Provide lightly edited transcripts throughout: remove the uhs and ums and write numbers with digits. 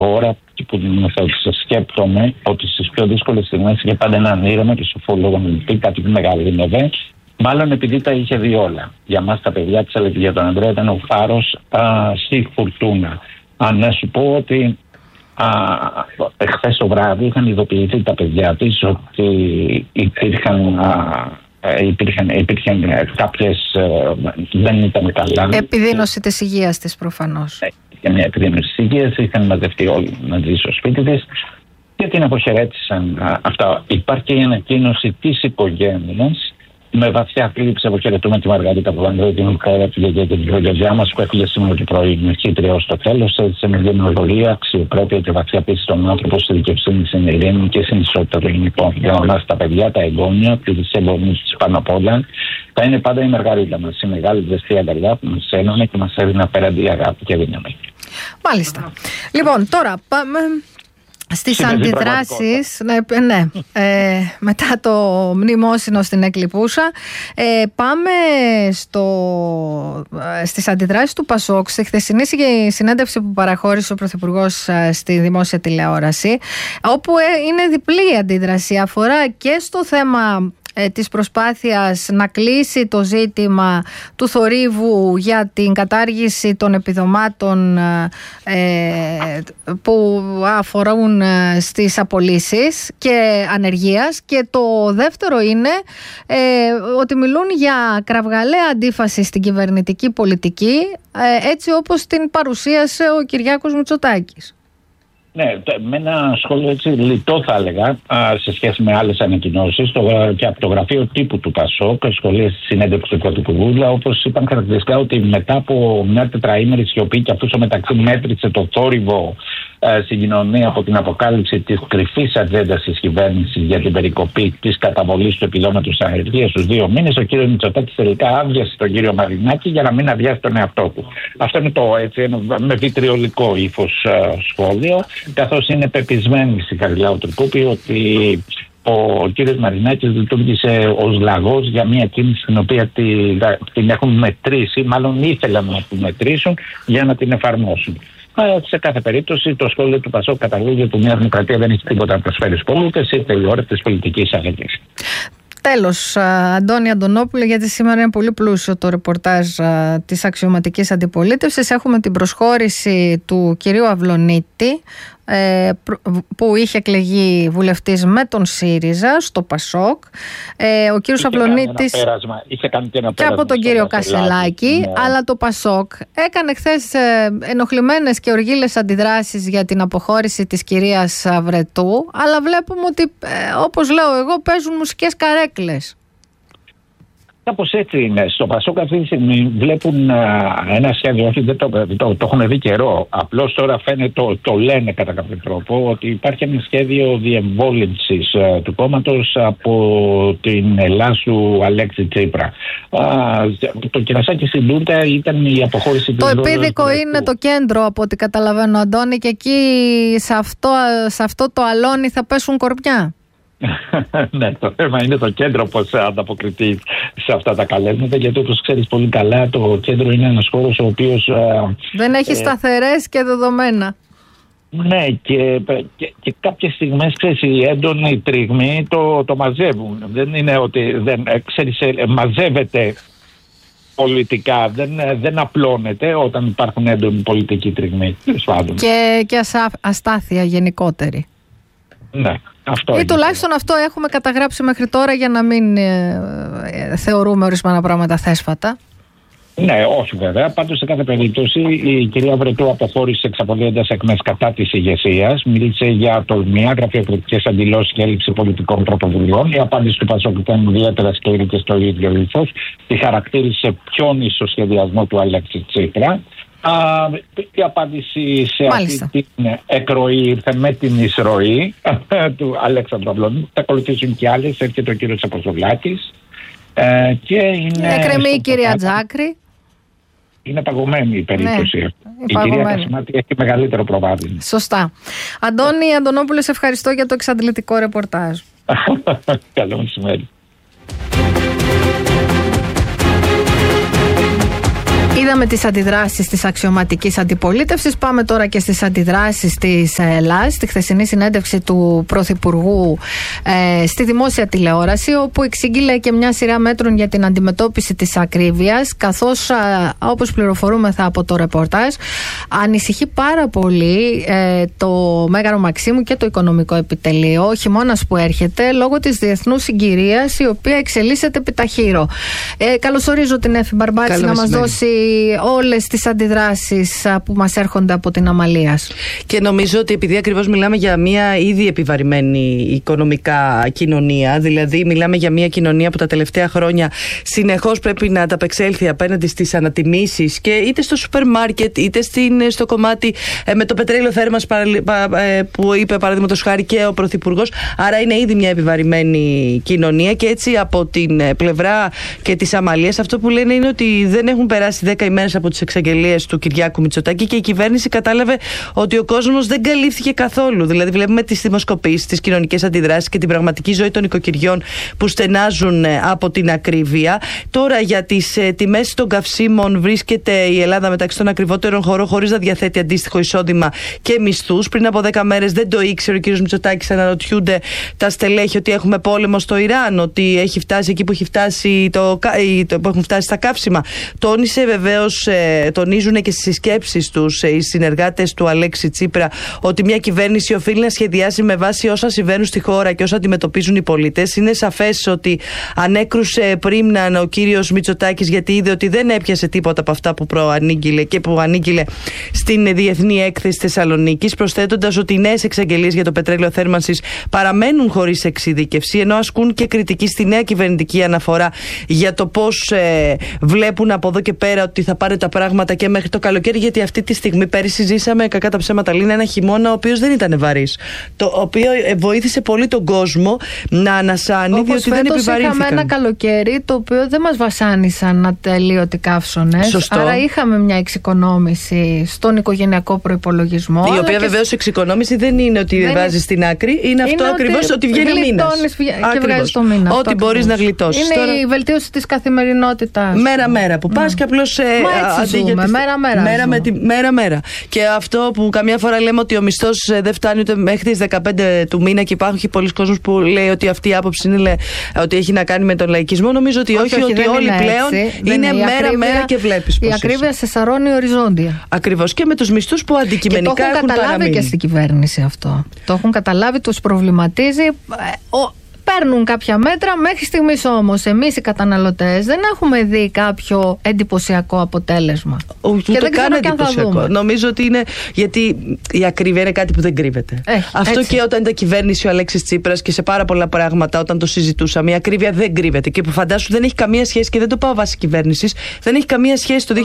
ώρα που θα σκέπτομαι ότι στις πιο δύσκολες στιγμές είχε πάντα έναν ήρεμο και σοφό λόγο να πει κάτι που μεγαλύνευε. Μάλλον επειδή τα είχε δει όλα. Για μας τα παιδιά της, αλλά και για τον Ανδρέα ήταν ο φάρος στη φουρτούνα. Να σου πω ότι χθες το βράδυ είχαν ειδοποιηθεί τα παιδιά της ότι υπήρχαν κάποιες, δεν ήταν καλά. Επιδείνωση της υγείας της προφανώς. Είχε μια επιδείνωση της υγείας, είχαν μαζευτεί όλοι να ζει στο σπίτι της και την αποχαιρέτησαν αυτά. Υπάρχει η ανακοίνωση της οικογένειας. Με βαθιά θλίψη αποχαιρετούμε τη Μαργαρίτα Παπανδρέου, την μητέρα του γιαγιά και την γιαγιά μας που έφυγε σήμερα το πρωί με χύτρια ως το τέλος. Έτσι με γενναιοδορία, αξιοπρέπεια και βαθιά πίστη στον άνθρωπο, στη δικαιοσύνη, στην ειρήνη και στην ισότητα των γυναικών. Για μας τα παιδιά, τα εγγόνια, τις εγγονείς της πάνω απ' όλα, θα είναι πάντα η Μαργαρίτα μας. Η μεγάλη ζεστή αγκαλιά που μας ένωνε και μας έδινε απέναντι αγάπη και δύναμη. Μάλιστα. Λοιπόν, τώρα πάμε στις αντιδράσεις, μετά το μνημόσυνο στην Εκλιπούσα, πάμε στις αντιδράσεις του ΠΑΣΟΚ στη χθεσινή συνέντευξη που παραχώρησε ο Πρωθυπουργός στη δημόσια τηλεόραση, όπου είναι διπλή η αντίδραση, αφορά και στο θέμα της προσπάθειας να κλείσει το ζήτημα του θορύβου για την κατάργηση των επιδομάτων που αφορούν στις απολύσεις και ανεργίας, και το δεύτερο είναι ότι μιλούν για κραυγαλαία αντίφαση στην κυβερνητική πολιτική, έτσι όπως την παρουσίασε ο Κυριάκος Μητσοτάκης. Ναι, με ένα σχόλιο έτσι λιτό θα έλεγα σε σχέση με άλλες ανακοινώσεις και από το γραφείο τύπου του ΠΑΣΟΚ, σχολεία στη συνέντευξη του Πρωθυπουργού, όπως είπαν χαρακτηριστικά ότι μετά από μια τετραήμερη σιωπή και αυτού στο μεταξύ μέτρησε το θόρυβο στην κοινωνία από την αποκάλυψη της κρυφής ατζέντας της κυβέρνησης για την περικοπή της καταβολής του επιδόματος ανεργίας στους 2 μήνες, ο κύριος Μητσοτάκης τελικά άδειασε τον κύριο Μαρινάκη για να μην αδειάσει τον εαυτό του. Αυτό είναι το έτσι, με βιτριολικό ύφος σχόλιο, καθώς είναι πεπισμένη στην Καριλάου Τρικούπη ότι ο κύριος Μαρινάκης λειτουργήσε ως λαγός για μια κίνηση την οποία την έχουν μετρήσει, μάλλον ήθελαν να την μετρήσουν για να την εφαρμόσουν. Σε κάθε περίπτωση, το σχόλιο του ΠΑΣΟΚ καταλήγει ότι μια δημοκρατία δεν έχει τίποτα να προσφέρει στους πολίτες, ήρθε η ώρα της πολιτικής αλλαγής. Τέλος, Αντώνη Αντωνόπουλε, γιατί σήμερα είναι πολύ πλούσιο το ρεπορτάζ της αξιωματικής αντιπολίτευσης. Έχουμε την προσχώρηση του κυρίου Αυλωνίτη, που είχε εκλεγεί βουλευτής με τον ΣΥΡΙΖΑ στο ΠΑΣΟΚ. Ο κύριος Αυλωνίτης και από τον κύριο Κασελάκη, ναι. Αλλά το ΠΑΣΟΚ έκανε χθες ενοχλημένες και οργίλες αντιδράσεις για την αποχώρηση της κυρίας Βρετού, αλλά βλέπουμε ότι, όπως λέω εγώ, παίζουν μουσικές καρέκλες. Κάπως έτσι είναι. Στο ΠΑΣΟΚ αυτή τη στιγμή βλέπουν ένα σχέδιο, όχι δεν το έχουν δει καιρό. Απλώς τώρα φαίνεται, το λένε κατά κάποιο τρόπο, ότι υπάρχει ένα σχέδιο διεμβόλυνσης του κόμματος από την Ελλάσου Αλέξη Τσίπρα. Το κερασάκι στην τούρτα ήταν η αποχώρηση του. Το επίδικο είναι το κέντρο, από ό,τι καταλαβαίνω, Αντώνη, και εκεί σε αυτό το αλόνι θα πέσουν κορπιά. Ναι, το θέμα είναι το κέντρο πώς ανταποκριθεί σε αυτά τα καλέσματα, γιατί όπως ξέρεις πολύ καλά, το κέντρο είναι ένας χώρος ο οποίος δεν έχει σταθερές και δεδομένα. Ναι, και κάποιες στιγμές, ξέρεις, οι έντονοι τριγμοί το μαζεύουν. Δεν είναι ότι μαζεύεται πολιτικά, δεν απλώνεται όταν υπάρχουν έντονοι πολιτικοί τριγμοί. Και αστάθεια γενικότερη. Ναι. Ή τουλάχιστον αυτό έχουμε καταγράψει μέχρι τώρα, για να μην θεωρούμε ορισμένα πράγματα θέσφατα. Ναι, όχι βέβαια. Πάντως σε κάθε περίπτωση η κυρία Βρετού αποχώρησε εξαπολύοντας εκμές κατά της ηγεσίας. Μίλησε για τολμιά, γραφειοκρατικές αντιλώσεις και έλλειψη πολιτικών πρωτοβουλειών. Η απάντηση του ΠΑΣΟΚ ήταν ιδιαίτερα σκληρή και στο ίδιο ύφος. Τη χαρακτήρισε πιόνι στο σχεδιασμό του Αλέξη Τσίπρα. Η απάντηση σε αυτή την εκροή ήρθε με την εισρωή του Αλέξανδρου Αυλωνίτη. Θα ακολουθήσουν και άλλες. Έρχεται ο κύριος Αποστολάκης. Εκκρεμεί η κυρία Τζάκρη. Είναι παγωμένη η περίπτωση. Ναι, η κυρία Κασιμάτη έχει μεγαλύτερο προβάδισμα. Σωστά. Αντώνη Αντωνόπουλε, σε ευχαριστώ για το εξαντλητικό ρεπορτάζ. Καλό μεσημέρι. Είδαμε τις αντιδράσεις της αξιωματικής αντιπολίτευσης. Πάμε τώρα και στις αντιδράσεις της ΕΛΑΣ, στη χθεσινή συνέντευξη του Πρωθυπουργού στη δημόσια τηλεόραση, όπου εξήγηλε και μια σειρά μέτρων για την αντιμετώπιση της ακρίβειας, καθώς όπως πληροφορούμεθα από το ρεπορτάζ, ανησυχεί πάρα πολύ το Μέγαρο Μαξίμου και το Οικονομικό Επιτελείο, ο χειμώνας που έρχεται, λόγω της διεθνούς συγκυρίας, η οποία εξελίσσεται επιταχύρω. Καλωσορίζω την Έφη Μπαρμπάτση να μας δώσει όλες τις αντιδράσεις που μας έρχονται από την Αμαλίας. Και νομίζω ότι επειδή ακριβώς μιλάμε για μια ήδη επιβαρημένη οικονομικά κοινωνία, δηλαδή μιλάμε για μια κοινωνία που τα τελευταία χρόνια συνεχώς πρέπει να ανταπεξέλθει απέναντι στις ανατιμήσεις, και είτε στο σούπερ μάρκετ είτε στο κομμάτι με το πετρέλαιο θέρμανσης που είπε παραδείγματος χάρη και ο Πρωθυπουργός. Άρα είναι ήδη μια επιβαρημένη κοινωνία, και έτσι από την πλευρά και της Αμαλίας αυτό που λένε είναι ότι δεν έχουν περάσει 10 ημέρες από τις εξαγγελίες του Κυριάκου Μητσοτάκη και η κυβέρνηση κατάλαβε ότι ο κόσμος δεν καλύφθηκε καθόλου. Δηλαδή, βλέπουμε τις δημοσκοπήσεις, τις κοινωνικές αντιδράσεις και την πραγματική ζωή των οικοκυριών που στενάζουν από την ακρίβεια. Τώρα, για τις τιμές των καυσίμων, βρίσκεται η Ελλάδα μεταξύ των ακριβότερων χωρών, χωρίς να διαθέτει αντίστοιχο εισόδημα και μισθούς. Πριν από 10 μέρες δεν το ήξερε ο κ. Μητσοτάκης. Αναρωτιούνται τα στελέχη ότι έχουμε πόλεμο στο Ιράν, ότι έχει φτάσει εκεί που έχει φτάσει που έχουν φτάσει τα καύσιμα. Τόνισε βεβαίως, τονίζουν και στις συσκέψεις τους οι συνεργάτες του Αλέξη Τσίπρα, ότι μια κυβέρνηση οφείλει να σχεδιάσει με βάση όσα συμβαίνουν στη χώρα και όσα αντιμετωπίζουν οι πολίτες. Είναι σαφές ότι ανέκρουσε πρίμναν ο κύριος Μητσοτάκης, γιατί είδε ότι δεν έπιασε τίποτα από αυτά που προανήγγειλε και που ανήγγειλε στην Διεθνή Έκθεση Θεσσαλονίκης, προσθέτοντας ότι οι νέες εξαγγελίες για το πετρέλαιο θέρμανσης παραμένουν χωρίς εξειδίκευση, ενώ ασκούν και κριτική στη νέα κυβερνητική αναφορά για το πώς βλέπουν από εδώ και πέρα ότι θα πάρει τα πράγματα και μέχρι το καλοκαίρι, γιατί αυτή τη στιγμή πέρυσι ζήσαμε, κακά τα ψέματα λένε, ένα χειμώνα ο οποίος δεν ήταν βαρύς, το οποίο βοήθησε πολύ τον κόσμο να ανασάνει, διότι δεν επιβαρύνθηκαν. Είχαμε ένα καλοκαίρι το οποίο δεν μας βασάνισαν ατελείωτοι καύσωνες. Σωστό. Άρα είχαμε μια εξοικονόμηση στον οικογενειακό προϋπολογισμό. Η οποία βεβαίως εξοικονόμηση δεν είναι ότι βάζεις στην άκρη, είναι αυτό ακριβώς, ότι βγαίνει ο μήνας. Και βγάζεις το μήνα. Ό,τι μπορείς να γλιτώσεις. Είναι η βελτίωση της καθημερινότητας. Μέρα-μέρα που πας και απλώς. Μέρα-μέρα. Και αυτό που καμιά φορά λέμε ότι ο μισθός δεν φτάνει ούτε μέχρι τις 15 του μήνα, και υπάρχουν και πολλοί κόσμος που λέει ότι αυτή η άποψη είναι ότι έχει να κάνει με τον λαϊκισμό. Νομίζω ότι όχι, ότι όλοι πλέον είναι μέρα-μέρα και βλέπεις πώς. Η ακρίβεια σε σαρώνει οριζόντια. Ακριβώς, και με τους μισθούς που αντικειμενικά έχουν παραμείνει. Το έχουν καταλάβει και στην κυβέρνηση αυτό. Το έχουν καταλάβει, τους προβληματίζει. Παίρνουν κάποια μέτρα, μέχρι στιγμής όμως εμείς οι καταναλωτές δεν έχουμε δει κάποιο εντυπωσιακό αποτέλεσμα. Και δεν ξέρω καν θα δούμε. Νομίζω ότι είναι, γιατί η ακρίβεια είναι κάτι που δεν κρύβεται. Αυτό έτσι. Και όταν ήταν κυβέρνηση ο Αλέξης Τσίπρας και σε πάρα πολλά πράγματα, όταν το συζητούσαμε, η ακρίβεια δεν κρύβεται. Και που φαντάσου δεν έχει καμία σχέση, και δεν το πάω βάσει κυβέρνησης, δεν έχει καμία σχέση το 2015-2016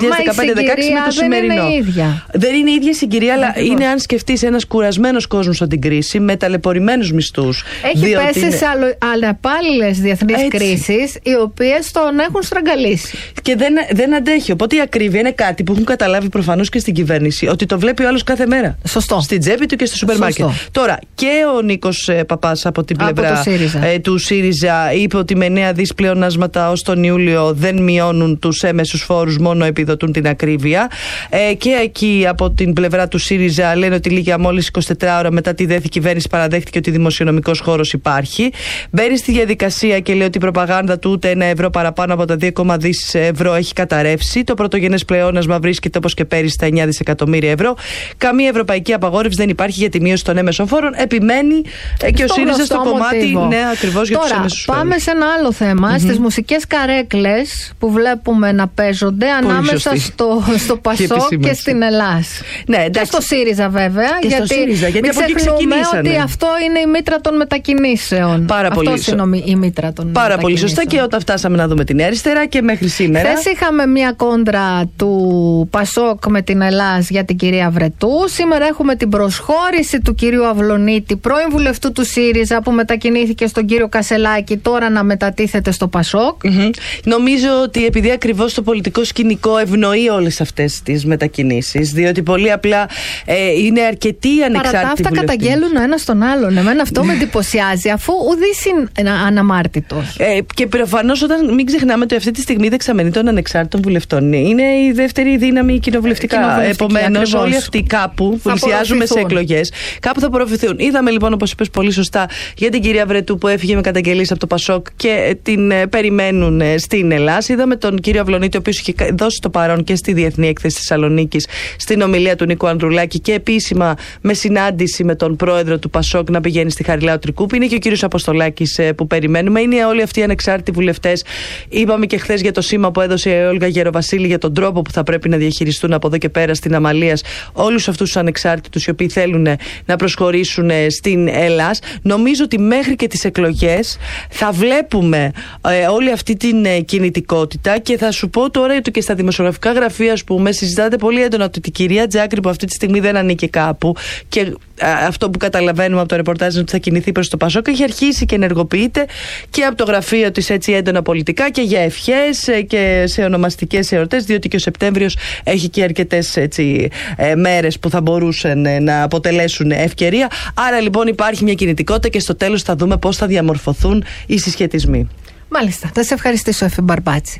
με το σημερινό. Δεν είναι η ίδια. Δεν είναι η ίδια συγκυρία, αλλά είναι, αν σκεφτείς, ένας κουρασμένος κόσμος από την κρίση, με ταλαιπωρημένους μισθούς. Έχει πέσει σε αλλεπάλληλες διεθνείς κρίσεις, οι οποίες τον έχουν στραγγαλίσει. Και δεν αντέχει. Οπότε η ακρίβεια είναι κάτι που έχουν καταλάβει προφανώς και στην κυβέρνηση, ότι το βλέπει ο άλλος κάθε μέρα. Σωστό. Στην τσέπη του και στο σούπερ μάρκετ. Τώρα, και ο Νίκος Παπάς από την πλευρά του ΣΥΡΙΖΑ είπε ότι με 9 δις πλεονάσματα ως τον Ιούλιο δεν μειώνουν τους έμεσους φόρους, μόνο επιδοτούν την ακρίβεια. Και εκεί από την πλευρά του ΣΥΡΙΖΑ λένε ότι λίγα μόλις 24 ώρα μετά τη δέθη κυβέρνηση παραδέχτηκε ότι δημοσιονομικός χώρος υπάρχει. Μπαίνει στη διαδικασία και λέει ότι η προπαγάνδα του ούτε 1 ευρώ παραπάνω από τα 2,2 δις ευρώ έχει καταρρεύσει. Το πρωτογενές πλεόνασμα βρίσκεται όπως και πέρυσι στα 9 δισεκατομμύρια ευρώ. Καμία ευρωπαϊκή απαγόρευση δεν υπάρχει για τη μείωση των έμεσων φόρων. Επιμένει και ο ΣΥΡΙΖΑ στο κομμάτι. Ναι, ακριβώς για τους έμεσους φόρους. Πάμε σε ένα άλλο θέμα. Στις μουσικές καρέκλες που βλέπουμε να παίζονται ανάμεσα στο Πασόκ και στην Ελλάς. Ναι, και στο ΣΥΡΙΖΑ βέβαια. Και γιατί μην ξεχνούμε ότι αυτό είναι η μήτρα των μετακινήσεων. Πάρα πολύ. Η μήτρα των Πάρα πολύ σωστά. Και όταν φτάσαμε να δούμε την Νέα Αριστερά και μέχρι σήμερα. Χθες είχαμε μια κόντρα του Πασόκ με την Ελλάς για την κυρία Βρετού. Σήμερα έχουμε την προσχώρηση του κυρίου Αυλονίτη, πρώην βουλευτού του ΣΥΡΙΖΑ, που μετακινήθηκε στον κύριο Κασελάκη, τώρα να μετατίθεται στο Πασόκ. Νομίζω ότι επειδή ακριβώς το πολιτικό σκηνικό ευνοεί όλες αυτές τις μετακινήσεις, διότι πολύ απλά είναι αρκετοί ανεξάρτητοι. Παρά τα αυτά καταγγέλουν ο ένας τον άλλον. Εμένα αυτό με εντυπωσιάζει, αφού ουδής αναμάρτητος. Και προφανώς μην ξεχνάμε ότι αυτή τη στιγμή η δεξαμενή των ανεξάρτητων βουλευτών είναι η δεύτερη δύναμη κοινοβουλευτικά. Επομένως, όλοι αυτοί κάπου πλησιάζουμε σε εκλογές, κάπου θα απορροφηθούν. Είδαμε λοιπόν, όπως είπες πολύ σωστά, για την κυρία Βρετού που έφυγε με καταγγελίες από το Πασόκ και την περιμένουν στην Ελλάδα. Είδαμε τον κύριο Αυλονίτη, ο οποίος είχε δώσει το παρόν και στη Διεθνή Έκθεση της Θεσσαλονίκης στην ομιλία του Νίκου Ανδρουλάκη και επίσημα με συνάντηση με τον πρόεδρο του Πασόκ να πηγαίνει στη Χαριλάου Τρικούπη. Είναι και ο κύριος Αποστολάκης που περιμένουμε. Είναι όλοι αυτοί οι ανεξάρτητοι βουλευτές. Είπαμε και χθες για το σήμα που έδωσε η Όλγα Γεροβασίλη για τον τρόπο που θα πρέπει να διαχειριστούν από εδώ και πέρα στην Αμαλίας όλους αυτούς τους ανεξάρτητους οι οποίοι θέλουν να προσχωρήσουν στην Ελλάδα. Νομίζω ότι μέχρι και τις εκλογές θα βλέπουμε όλη αυτή την κινητικότητα και θα σου πω τώρα ότι και στα δημοσιογραφικά γραφεία, ας πούμε, συζητάτε πολύ έντονα ότι η κυρία Τζάκρη που αυτή τη στιγμή δεν ανήκει κάπου και αυτό που καταλαβαίνουμε από το ρεπορτάζ είναι ότι θα κινηθεί προς το Πασόκ, έχει αρχίσει και ενεργοποιείται και από το γραφείο της έτσι έντονα πολιτικά και για ευχές και σε ονομαστικές εορτές, διότι και ο Σεπτέμβριος έχει και αρκετές μέρες που θα μπορούσαν να αποτελέσουν ευκαιρία. Άρα λοιπόν υπάρχει μια κινητικότητα και στο τέλος θα δούμε πώς θα διαμορφωθούν οι συσχετισμοί. Μάλιστα. Θα σε ευχαριστήσω, Εφη Μπαρμπάτση.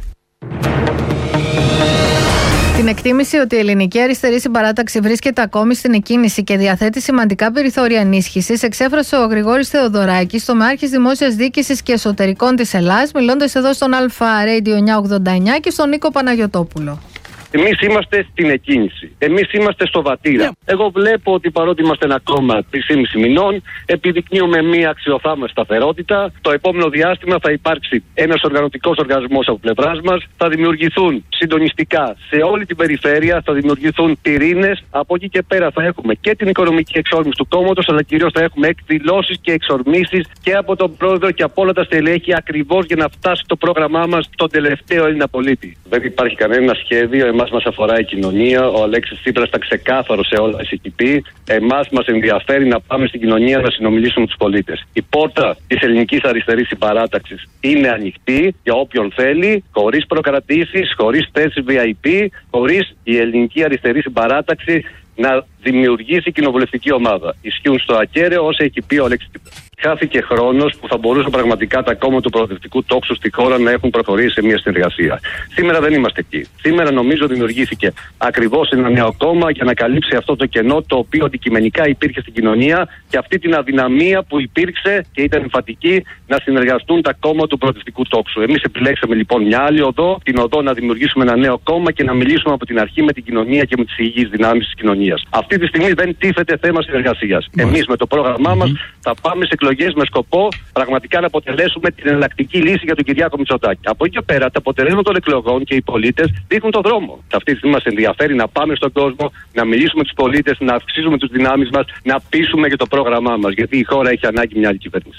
Την εκτίμηση ότι η ελληνική αριστερή συμπαράταξη βρίσκεται ακόμη στην εκκίνηση και διαθέτει σημαντικά περιθώρια ενίσχυσης εξέφρασε ο Γρηγόρης Θεοδωράκης, τομεάρχης Δημόσιας Διοίκησης και Εσωτερικών της Ελλάδας, μιλώντας εδώ στον Αλφα Radio 989 και στον Νίκο Παναγιωτόπουλο. Εμείς είμαστε στην εκκίνηση. Εμείς είμαστε στο βατήρα. Εγώ βλέπω ότι παρότι είμαστε ένα κόμμα 3,5 μηνών, επιδεικνύουμε μία αξιοθαύμαστη σταθερότητα. Το επόμενο διάστημα θα υπάρξει ένας οργανωτικός οργανισμός από πλευράς μας. Θα δημιουργηθούν συντονιστικά σε όλη την περιφέρεια, θα δημιουργηθούν πυρήνες. Από εκεί και πέρα θα έχουμε και την οικονομική εξόρμηση του κόμματος, αλλά κυρίως θα έχουμε εκδηλώσεις και εξορμήσεις και από τον πρόεδρο και από όλα τα στελέχη, ακριβώς για να φτάσει το πρόγραμμά μας στον τελευταίο Έλληνα πολίτη. Δεν υπάρχει κανένα σχέδιο. Εμάς μας αφορά η κοινωνία. Ο Αλέξης Τσίπρας ήταν ξεκάθαρος σε όλα τις εκεί. Εμάς μας ενδιαφέρει να πάμε στην κοινωνία να συνομιλήσουμε με τους πολίτες. Η πόρτα της ελληνικής αριστερής συμπαράταξης είναι ανοιχτή για όποιον θέλει, χωρίς προκρατήσεις, χωρίς θέσεις VIP, χωρίς η ελληνική αριστερή συμπαράταξη να δημιουργήσει κοινοβουλευτική ομάδα. Ισχύουν στο ακέραιο όσα έχει πει ο Αλέξης Τσίπρας. Χάθηκε χρόνος που θα μπορούσαν πραγματικά τα κόμματα του προοδευτικού τόξου στη χώρα να έχουν προχωρήσει σε μια συνεργασία. Σήμερα δεν είμαστε εκεί. Σήμερα νομίζω δημιουργήθηκε ακριβώς ένα νέο κόμμα για να καλύψει αυτό το κενό το οποίο αντικειμενικά υπήρχε στην κοινωνία και αυτή την αδυναμία που υπήρξε και ήταν εμφατική να συνεργαστούν τα κόμματα του προοδευτικού τόξου. Εμείς επιλέξαμε λοιπόν μια άλλη οδό, την οδό να δημιουργήσουμε ένα νέο κόμμα και να μιλήσουμε από την αρχή με την κοινωνία και με τις υγιείς δυνάμεις της κοινωνίας. Αυτή τη στιγμή δεν τίθεται θέμα συνεργασίας. Εμείς με το πρόγραμμά μας θα πάμε σε εκλογές με σκοπό πραγματικά να αποτελέσουμε την εναλλακτική λύση για τον Κυριάκο Μητσοτάκη. Από εκεί και πέρα, τα αποτελέσματα των εκλογών και οι πολίτες δείχνουν τον δρόμο. Αυτή τη στιγμή μας ενδιαφέρει να πάμε στον κόσμο, να μιλήσουμε με τους πολίτες, να αυξήσουμε τις δυνάμεις μας, να πείσουμε για το πρόγραμμά μας. Γιατί η χώρα έχει ανάγκη μια άλλη κυβέρνηση.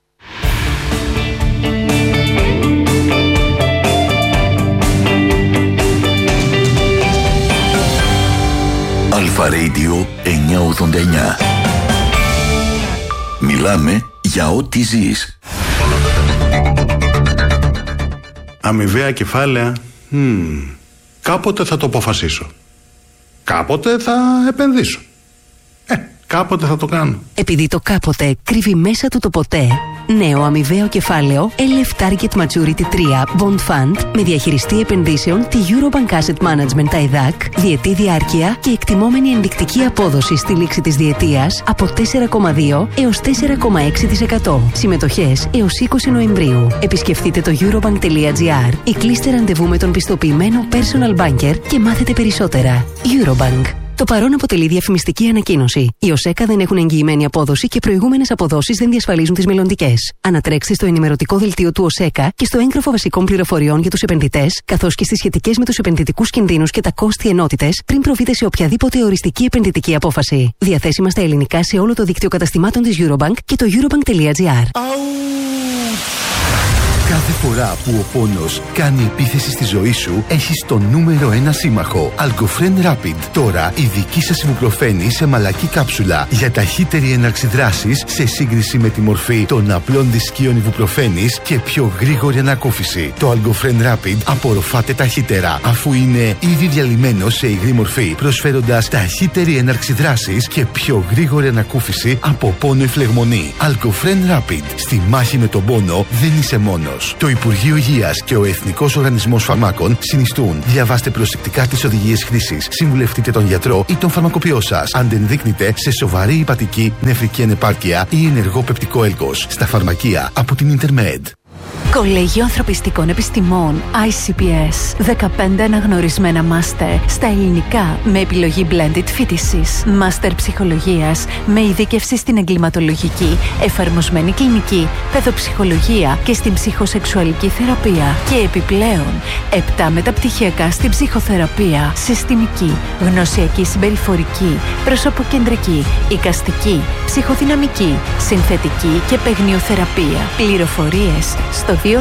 Αλφα Radio 989. Μιλάμε για ό,τι ζεις. Αμοιβαία κεφάλαια. Κάποτε θα το αποφασίσω. Κάποτε θα επενδύσω. Κάποτε θα το κάνω. Επειδή το κάποτε κρύβει μέσα του το ποτέ, νέο αμοιβαίο κεφάλαιο LF Target Maturity 3 Bond Fund με διαχειριστή επενδύσεων τη Eurobank Asset Management TAIDAC, διετή διάρκεια και εκτιμόμενη ενδεικτική απόδοση στη λήξη της διετίας από 4,2 έως 4,6%. Συμμετοχές έως 20 Νοεμβρίου. Επισκεφτείτε το eurobank.gr ή κλείστε ραντεβού με τον πιστοποιημένο personal banker και μάθετε περισσότερα. Eurobank. Το παρόν αποτελεί διαφημιστική ανακοίνωση. Οι ΟΣΕΚΑ δεν έχουν εγγυημένη απόδοση και προηγούμενες αποδόσεις δεν διασφαλίζουν τις μελλοντικές. Ανατρέξτε στο ενημερωτικό δελτίο του ΟΣΕΚΑ και στο έγγραφο βασικών πληροφοριών για τους επενδυτές, καθώς και στις σχετικές με τους επενδυτικούς κινδύνους και τα κόστη ενότητες, πριν προβείτε σε οποιαδήποτε οριστική επενδυτική απόφαση. Διαθέσιμα στα ελληνικά σε όλο το δίκτυο καταστημάτων της Eurobank και το eurobank.gr. Κάθε φορά που ο πόνος κάνει επίθεση στη ζωή σου, έχεις το νούμερο 1 σύμμαχο. Algofren Rapid. Τώρα η δική σας ιβουπροφένη σε μαλακή κάψουλα για ταχύτερη έναρξη δράσης σε σύγκριση με τη μορφή των απλών δισκίων ιβουπροφένης και πιο γρήγορη ανακούφιση. Το Algofren Rapid απορροφάται ταχύτερα, αφού είναι ήδη διαλυμένο σε υγρή μορφή, προσφέροντας ταχύτερη έναρξη δράσης και πιο γρήγορη ανακούφιση από πόνο ή φλεγμονή. Algofren Rapid. Στη μάχη με τον πόνο δεν είσαι μόνος. Το Υπουργείο Υγείας και ο Εθνικός Οργανισμός Φαρμάκων συνιστούν. Διαβάστε προσεκτικά τις οδηγίες χρήσης. Συμβουλευτείτε τον γιατρό ή τον φαρμακοποιό σας. Αν δεν δείκνετε σε σοβαρή υπατική, νεφρική ανεπάρκεια ή ενεργό πεπτικό έλκος. Στα φαρμακεία από την Intermed. Κολέγιο Ανθρωπιστικών Επιστημών ICPS. 15 αναγνωρισμένα μάστερ στα ελληνικά με επιλογή blended φοιτησης. Μάστερ ψυχολογίας με ειδίκευση στην εγκληματολογική, εφαρμοσμένη κλινική, παιδοψυχολογία και στην ψυχοσεξουαλική θεραπεία. Και επιπλέον 7 μεταπτυχιακά στην ψυχοθεραπεία, συστημική, γνωσιακή συμπεριφορική, προσωποκεντρική, εικαστική, ψυχοδυναμική, συνθετική και παιγνιοθεραπεία. Πληροφορίες στο 210 645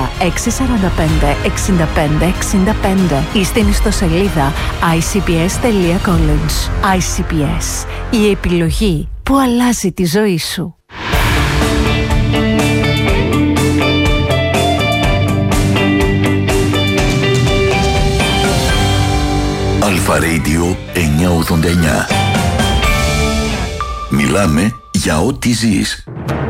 65 65 ή στην ιστοσελίδα icps.college. ICPS. Η επιλογή που αλλάζει τη ζωή σου. Αλφα Radio 989. Μιλάμε για ό,τι ζεις.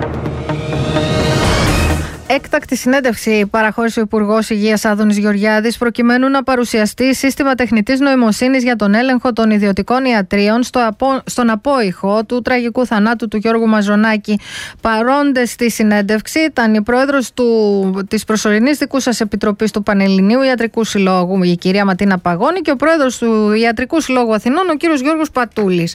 Έκτακτη συνέντευξη παραχώρησε ο Υπουργός Υγείας Άδωνης Γεωργιάδης προκειμένου να παρουσιαστεί σύστημα τεχνητής νοημοσύνης για τον έλεγχο των ιδιωτικών ιατρίων στον απόϊχο του τραγικού θανάτου του Γιώργου Μαζονάκη. Παρόντες στη συνέντευξη ήταν η πρόεδρος της προσωρινής δικούσας επιτροπής του Πανελληνίου Ιατρικού Συλλόγου, η κυρία Ματίνα Παγώνη, και ο πρόεδρος του Ιατρικού Συλλόγου Αθηνών, ο κύριος Γιώργος Πατούλης.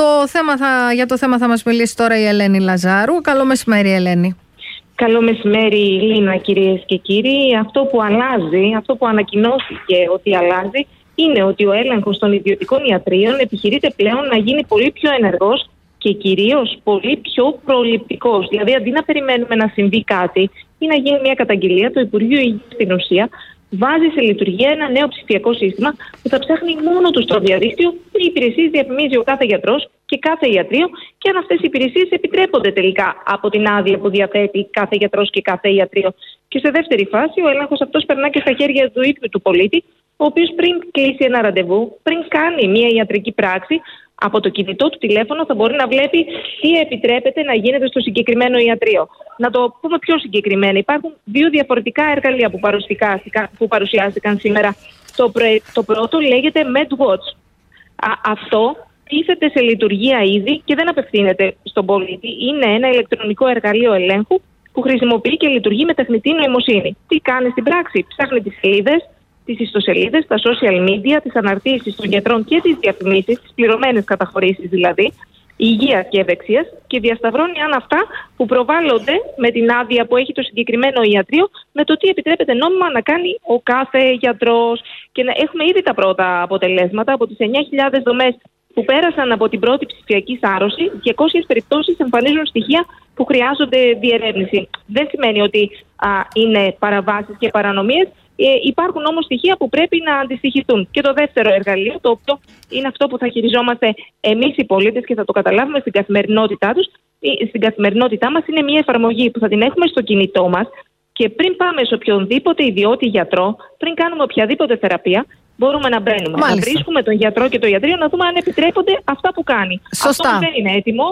Για το θέμα θα μας μιλήσει τώρα η Ελένη Λαζάρου. Καλό μεσημέρι, Ελένη. Καλό μεσημέρι, Λίνα, κυρίες και κύριοι. Αυτό που αλλάζει, αυτό που ανακοινώθηκε ότι αλλάζει, είναι ότι ο έλεγχος των ιδιωτικών ιατρίων επιχειρείται πλέον να γίνει πολύ πιο ενεργός και κυρίως πολύ πιο προληπτικός. Δηλαδή, αντί να περιμένουμε να συμβεί κάτι ή να γίνει μια καταγγελία, το Υπουργείο Υγείας στην ουσία βάζει σε λειτουργία ένα νέο ψηφιακό σύστημα που θα ψάχνει μόνο του στο διαδίκτυο τι υπηρεσίες διαφημίζει ο κάθε γιατρός και κάθε ιατρείο και αν αυτές οι υπηρεσίες επιτρέπονται τελικά από την άδεια που διαθέτει κάθε γιατρός και κάθε ιατρείο. Και σε δεύτερη φάση, ο έλεγχος αυτός περνά και στα χέρια του ίδιου του πολίτη, ο οποίος πριν κλείσει ένα ραντεβού, πριν κάνει μια ιατρική πράξη, από το κινητό του τηλέφωνο θα μπορεί να βλέπει τι επιτρέπεται να γίνεται στο συγκεκριμένο ιατρείο. Να το πούμε πιο συγκεκριμένα. Υπάρχουν δύο διαφορετικά εργαλεία που παρουσιάστηκαν σήμερα. Το πρώτο λέγεται MedWatch. Αυτό τίθεται σε λειτουργία ήδη και δεν απευθύνεται στον πολίτη. Είναι ένα ηλεκτρονικό εργαλείο ελέγχου που χρησιμοποιεί και λειτουργεί με τεχνητή νοημοσύνη. Τι κάνει στην πράξη? Ψάχνει τις σελίδες, τις ιστοσελίδες, τα social media, τις αναρτήσεις των γιατρών και τις διαφημίσεις, τις πληρωμένες καταχωρήσεις δηλαδή, υγείας και ευεξίας, και διασταυρώνει αν αυτά που προβάλλονται με την άδεια που έχει το συγκεκριμένο ιατρείο με το τι επιτρέπεται νόμιμα να κάνει ο κάθε γιατρός. Και έχουμε ήδη τα πρώτα αποτελέσματα από τις 9.000 δομές που πέρασαν από την πρώτη ψηφιακή σάρωση. 200 περιπτώσεις εμφανίζουν στοιχεία που χρειάζονται διερεύνηση. Δεν σημαίνει ότι είναι παραβάσεις και παρανομίες. Υπάρχουν όμως στοιχεία που πρέπει να αντιστοιχιστούν. Και το δεύτερο εργαλείο, το οποίο είναι αυτό που θα χειριζόμαστε εμείς οι πολίτες και θα το καταλάβουμε στην καθημερινότητά μας, είναι μια εφαρμογή που θα την έχουμε στο κινητό μας και πριν πάμε σε οποιονδήποτε ιδιώτη γιατρό, πριν κάνουμε οποιαδήποτε θεραπεία, μπορούμε να μπαίνουμε. Μάλιστα. Να βρίσκουμε τον γιατρό και το ιατρείο να δούμε αν επιτρέπονται αυτά που κάνει. Σωστά. Αυτό δεν είναι έτοιμο.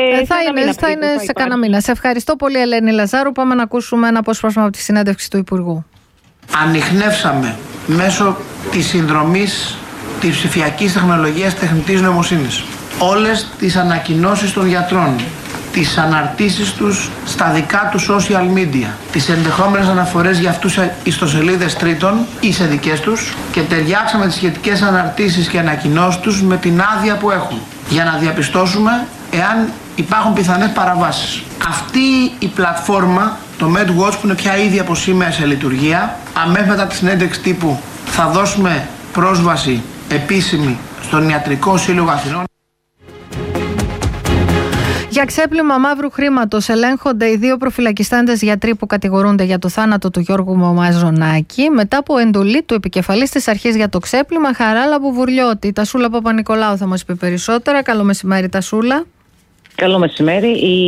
Θα είναι σε κανένα μήνα. Σε ευχαριστώ πολύ, Ελένη Λαζάρου. Πάμε να ακούσουμε ένα απόσπασμα από τη συνέντευξη του Υπουργού. Ανιχνεύσαμε μέσω της συνδρομής της ψηφιακής τεχνολογίας τεχνητής νοημοσύνης όλες τις ανακοινώσεις των γιατρών, τις αναρτήσεις τους στα δικά του social media, τις ενδεχόμενες αναφορές για αυτούς σε ιστοσελίδες τρίτων ή σε δικές τους, και ταιριάξαμε τις σχετικές αναρτήσεις και ανακοινώσεις τους με την άδεια που έχουν για να διαπιστώσουμε εάν υπάρχουν πιθανές παραβάσεις. Αυτή η πλατφόρμα, το MedWatch, που είναι πια ήδη από σήμερα σε λειτουργία, αμέσως μετά τη συνέντευξη τύπου θα δώσουμε πρόσβαση επίσημη στον Ιατρικό Σύλλογο Αθηνών. Για ξέπλυμα μαύρου χρήματος ελέγχονται οι 2 προφυλακιστέντες γιατροί που κατηγορούνται για το θάνατο του Γιώργου Μαζονάκη μετά από εντολή του επικεφαλής της αρχής για το ξέπλυμα, Χαράλαμπου Βουρλιώτη. Η Τασούλα Παπα-Νικολάου θα μας πει περισσότερα. Καλό μεσημέρι, Τασούλα. Καλό μεσημέρι.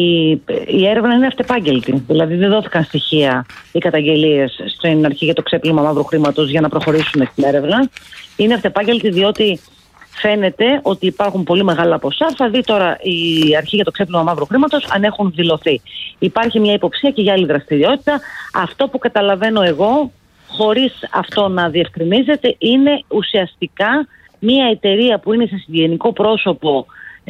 Η έρευνα είναι αυτεπάγγελτη. Δηλαδή δεν δόθηκαν στοιχεία ή καταγγελίες στην αρχή για το ξέπλυμα μαύρου χρήματος για να προχωρήσουν στην έρευνα. Είναι αυτεπάγγελτη διότι φαίνεται ότι υπάρχουν πολύ μεγάλα ποσά. Θα δει τώρα η αρχή για το ξέπλυμα μαύρου χρήματος αν έχουν δηλωθεί. Υπάρχει μια υποψία και για άλλη δραστηριότητα. Αυτό που καταλαβαίνω εγώ, χωρίς αυτό να διευκρινίζεται, είναι ουσιαστικά μια εταιρεία που είναι σε συγγενικό πρόσωπο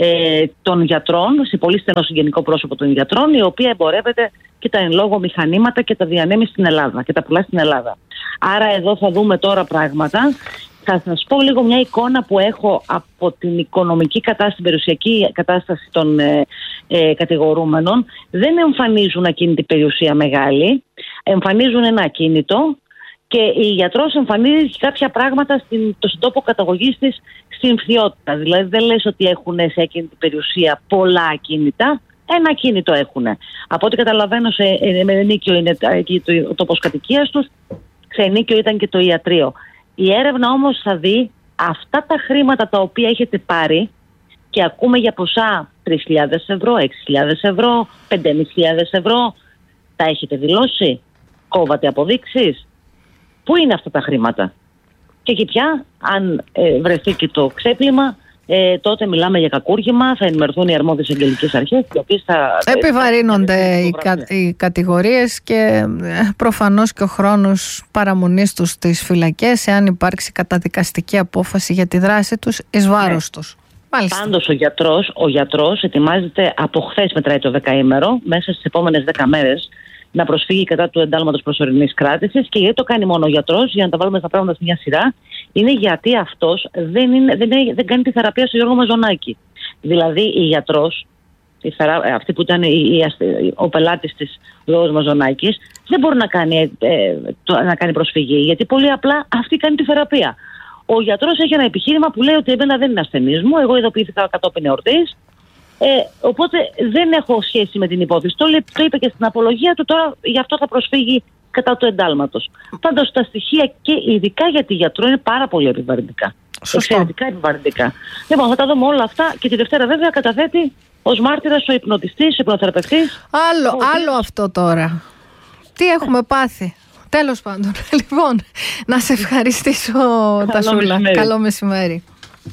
των γιατρών, σε πολύ στενό συγγενικό πρόσωπο των γιατρών, η οποία εμπορεύεται και τα εν λόγω μηχανήματα και τα διανέμει στην Ελλάδα και τα πουλά στην Ελλάδα. Άρα εδώ θα δούμε τώρα πράγματα. Θα σας πω λίγο μια εικόνα που έχω από την οικονομική κατάσταση, την περιουσιακή κατάσταση των κατηγορούμενων. Δεν εμφανίζουν ακίνητη περιουσία μεγάλη, εμφανίζουν ένα ακίνητο και η γιατρός εμφανίζει κάποια πράγματα στον τόπο καταγωγής της στην φθιότητα. Δηλαδή δεν λες ότι έχουν σε ακίνητη περιουσία πολλά ακίνητα, ένα ακίνητο έχουν. Από ό,τι καταλαβαίνω σε ενίκιο είναι ο τόπος κατοικίας τους, σε ενίκιο ήταν και το ιατρείο. Η έρευνα όμως θα δει αυτά τα χρήματα τα οποία έχετε πάρει και ακούμε για ποσά 3.000 ευρώ, 6.000 ευρώ, 5.500 ευρώ. Τα έχετε δηλώσει, κόβατε αποδείξεις. Πού είναι αυτά τα χρήματα? Και εκεί πια, αν βρεθεί και το ξέπλυμα, τότε μιλάμε για κακούργημα, θα ενημερωθούν οι αρμόδιες εγγελικές αρχές, οι οποίες θα επιβαρύνονται οι κατηγορίες και προφανώς και ο χρόνος παραμονής τους στις φυλακές, εάν υπάρξει καταδικαστική απόφαση για τη δράση τους εις βάρος τους. Μάλιστα. Πάντως ο γιατρός ετοιμάζεται από χθες, μετράει το 10ημερο, μέσα στις επόμενες 10 μέρες να προσφύγει κατά του εντάλματος προσωρινής κράτησης. Και γιατί το κάνει μόνο ο γιατρός, για να τα βάλουμε στα πράγματα σε μια σειρά, είναι γιατί αυτός δεν κάνει τη θεραπεία στο Γιώργο Μαζονάκη. Δηλαδή η γιατρός, αυτή που ήταν ο πελάτης της Γιώργος Μαζονάκης, δεν μπορεί να κάνει προσφυγή, γιατί πολύ απλά αυτή κάνει τη θεραπεία. Ο γιατρός έχει ένα επιχείρημα που λέει ότι εμένα δεν είναι ασθενής μου, εγώ ειδοποιήθηκα κατόπιν εορτής. Οπότε δεν έχω σχέση με την υπόθεση. Το είπε και στην απολογία του, τώρα γι' αυτό θα προσφύγει κατά του εντάλματος. Πάντως τα στοιχεία και ειδικά για τη γιατρό είναι πάρα πολύ επιβαρυντικά. Εξαιρετικά επιβαρυντικά. Λοιπόν, θα τα δούμε όλα αυτά και τη Δευτέρα βέβαια καταθέτει ως μάρτυρας ο υπνοτιστής, ο υπνοθεραπευτής. Άλλο αυτό τώρα. Τι έχουμε πάθει. Τέλος πάντων. Λοιπόν, να σε ευχαριστήσω, Τασούλα. Καλό μεσημέρι.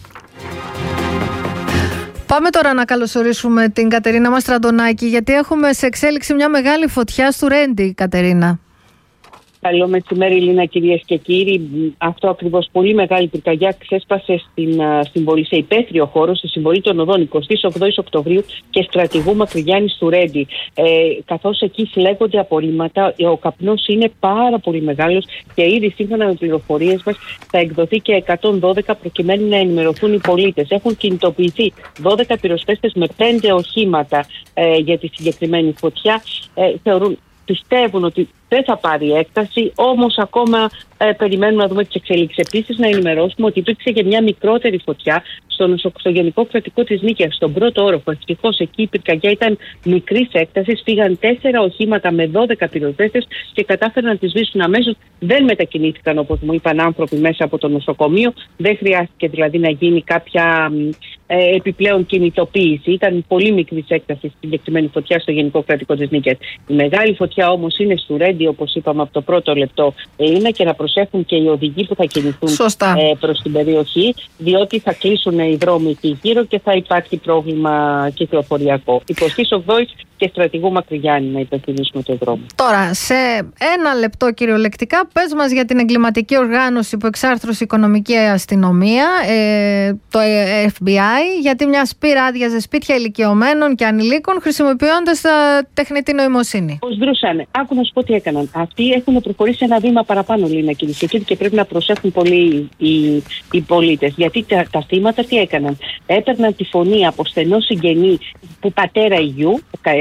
Πάμε τώρα να καλωσορίσουμε την Κατερίνα Μαστραντονάκη, γιατί έχουμε σε εξέλιξη μια μεγάλη φωτιά στο Ρέντι, Κατερίνα. Καλό μεσημέρι, Λίνα, κυρίες και κύριοι. Αυτό ακριβώς, πολύ μεγάλη πυρκαγιά ξέσπασε στην πόλη, σε υπαίθριο χώρο, στη Συμβολή των Οδών, 28 Οκτωβρίου και Στρατηγού Μακρυγιάννη του Ρέντι. Καθώς εκεί συλλέγονται απορρίμματα, ο καπνός είναι πάρα πολύ μεγάλος και ήδη σύμφωνα με πληροφορίες μας θα εκδοθεί και 112 προκειμένου να ενημερωθούν οι πολίτες. Έχουν κινητοποιηθεί 12 πυροσβέστες με 5 οχήματα για τη συγκεκριμένη φωτιά. Πιστεύουν ότι δεν θα πάρει έκταση, όμως ακόμα περιμένουμε να δούμε τις εξελίξεις. Επίσης, να ενημερώσουμε ότι υπήρξε και μια μικρότερη φωτιά στο Γενικό Κρατικό της Νίκαιας, στον πρώτο όροφο. Ευτυχώς εκεί η πυρκαγιά ήταν μικρής έκτασης. Φύγαν 4 οχήματα με 12 πυροσβέστες και κατάφεραν να τις σβήσουν αμέσως. Δεν μετακινήθηκαν, όπως μου είπαν, άνθρωποι μέσα από το νοσοκομείο. Δεν χρειάστηκε δηλαδή να γίνει κάποια επιπλέον κινητοποίηση. Ήταν πολύ μικρής έκτασης η συγκεκριμένη φωτιά στο Γενικό Κρατικό της Νίκαιας. Η μεγάλη φωτιά όμως είναι στο Ρέντι, όπως είπαμε από το πρώτο λεπτό. Είναι και να προσέχουν και οι οδηγοί που θα κινηθούν προς την περιοχή, διότι θα κλείσουν οι δρόμοι εκεί γύρω και θα υπάρχει πρόβλημα κυκλοφοριακό. 28 και Στρατηγού Μακρυγιάννη να υπενθυμίσουμε το δρόμο. Τώρα, σε ένα λεπτό κυριολεκτικά, πες μας για την εγκληματική οργάνωση που εξάρθρωσε η οικονομική αστυνομία, το FBI, γιατί μια σπήρα άδειαζε σπίτια ηλικιωμένων και ανηλίκων χρησιμοποιώντας τεχνητή νοημοσύνη. Πώς δρούσαν. Άκου να σου πω τι έκαναν. Αυτοί έχουν προχωρήσει ένα βήμα παραπάνω, Λίνα, και πρέπει να προσέχουν πολύ οι πολίτες. Γιατί τα θύματα τι έκαναν. Έπαιρναν τη φωνή από στενό συγγενή που πατέρα γιου,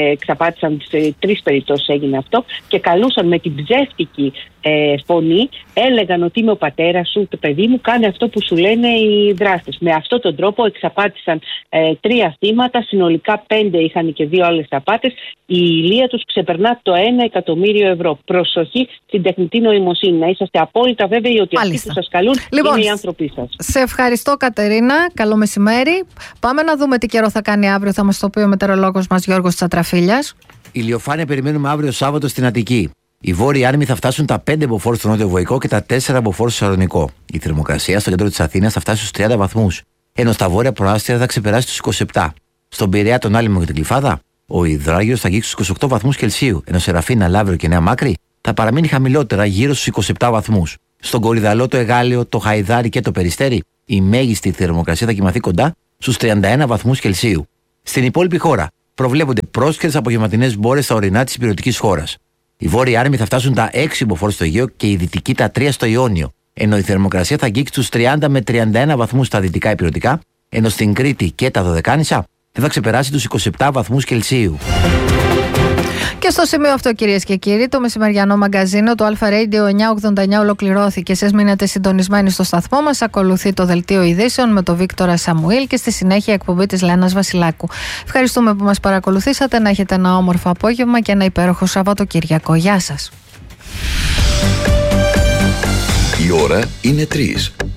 εξαπάτησαν, σε 3 περιπτώσεις έγινε αυτό, και καλούσαν με την ψεύτικη φωνή, έλεγαν ότι είμαι ο πατέρας σου, το παιδί μου, κάνε αυτό που σου λένε οι δράστες. Με αυτόν τον τρόπο εξαπάτησαν 3 θύματα, συνολικά 5 είχαν και 2 άλλες απάτες. Η ηλία τους ξεπερνά το 1 εκατομμύριο ευρώ. Προσοχή στην τεχνητή νοημοσύνη. Να είσαστε απόλυτα βέβαιοι ότι αυτοί που σας καλούν είναι οι άνθρωποι σας. Σε ευχαριστώ, Κατερίνα. Καλό μεσημέρι. Πάμε να δούμε τι καιρό θα κάνει αύριο. Θα μας το πει ο μετεωρολόγος μας Γιώργος Τσατραφίλιας. Ηλιοφάνεια περιμένουμε αύριο Σάββατο στην Αττική. Οι βόρειοι άρμοι θα φτάσουν τα 5 μποφόρ στο νότιο Βοϊκό και τα 4 μποφόρ στο Σαλονικό. Η θερμοκρασία στο κέντρο της Αθήνας θα φτάσει στους 30 βαθμούς, ενώ στα βόρεια προάστια θα ξεπεράσει τους 27. Στον Πειραιά, τον Άλυμο και την Κλιφάδα, ο υδράγιος θα αγγίξει στους 28 βαθμούς Κελσίου, ενώ σε Ραφίνα, Λαύριο και Νέα Μάκρη θα παραμείνει χαμηλότερα γύρω στους 27 βαθμούς. Στον Κορυδαλό, το Εγάλεο, το Χαϊδάρι και το Περιστέρι, η μέγιστη θερμοκρασία θα κοιμαθεί κοντά στους 31 βαθμούς Κελσίου. Στην υπόλοιπη χώρα προβλέπονται πρόσχερες απογευματινές μπόρες στα ορεινά της υπηρετικής χώρας. Οι βόρειοι άρμοι θα φτάσουν τα 6 μποφόρ στο Αιγαίο και οι δυτικοί τα 3 στο Ιόνιο, ενώ η θερμοκρασία θα αγγίξει τους 30 με 31 βαθμούς στα δυτικά υπηρετικά, ενώ στην Κρήτη και τα Δωδεκάνησα δεν θα ξεπεράσει τους 27 βαθμούς Κελσίου. Και στο σημείο αυτό, κυρίες και κύριοι, το μεσημεριανό μαγκαζίνο του Αλφα Radio 989 ολοκληρώθηκε. Εσείς μείνετε συντονισμένοι στο σταθμό μας. Ακολουθεί το δελτίο ειδήσεων με τον Βίκτορα Σαμουήλ και στη συνέχεια εκπομπή της Λένας Βασιλάκου. Ευχαριστούμε που μας παρακολουθήσατε. Να έχετε ένα όμορφο απόγευμα και ένα υπέροχο Σαββατοκύριακο. Γεια σας. Η ώρα είναι 3.